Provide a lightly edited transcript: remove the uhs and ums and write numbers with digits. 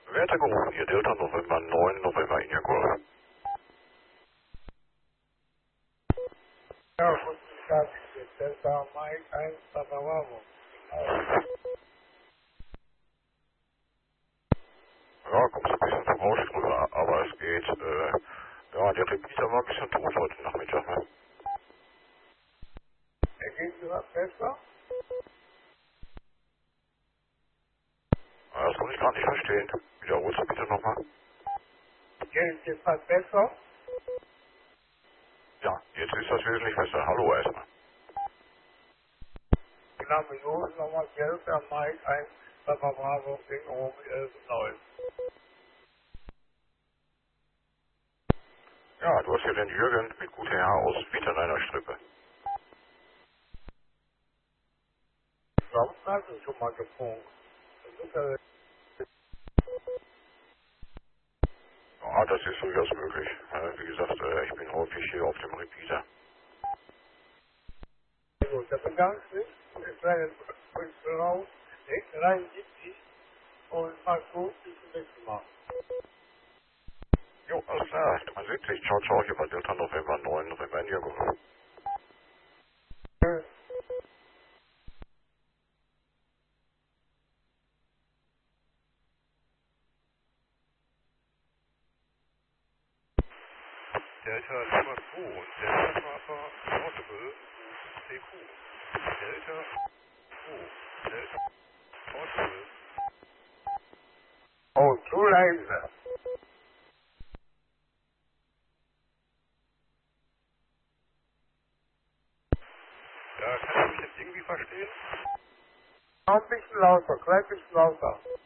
Werte gerufen, Ihr Delta November 9, November India Golf. Ja, guten Tag, Delta Mike 1 Papa Bravo. Ja, kommt ein bisschen zum Rausch drüber, aber es geht, ja, der Repeater war ein bisschen tot heute Nachmittag, ne? Geht es was besser? Das konnte ich gerade nicht verstehen. Wiederholst du bitte nochmal? Geht es jetzt was besser? Ja, jetzt ist das wesentlich besser. Hallo erstmal. Name Jonas nochmal Delta Mike 1 Papa Bravo gegen Rom 11.9. Ja, du hast hier den Jürgen mit guter Haar aus Wieterleiner Strippe. Warum hast du schon mal gefunkt? Das ist ja Ja, das ist durchaus möglich. Wie gesagt, ich bin häufig hier auf dem Repeater. sehr gut. Der bedankt sich. Ich werde raus. 73 und mach's gut. Bis zum nächsten Mal. Jo, alles klar. 73. Ciao, ciao. Hier bei Delta November 9, November India Golf. Tschüss. Delta Nummer 2 und Delta Papa Portable CQ. Delta 2, Delta Portable. Oh, zu leise. Ja, kann ich mich jetzt irgendwie verstehen? Noch ein bisschen lauter, klein bisschen lauter.